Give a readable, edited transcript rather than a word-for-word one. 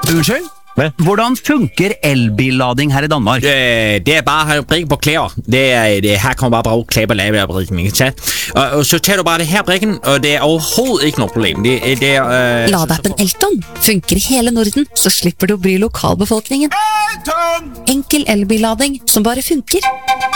Unnskyld? Hvad? Hvordan funker elbillading her i Danmark? Det bare brikken på klæder. Her kommer bare klæder på lavebrikken, ikke sant? Og så tager du bare det her brikken, og det overhovedet ikke noe problem. Ladappen Elton funker i hele Norden, så slipper du å bry lokalbefolkningen. Enkel elbillading som bare funker.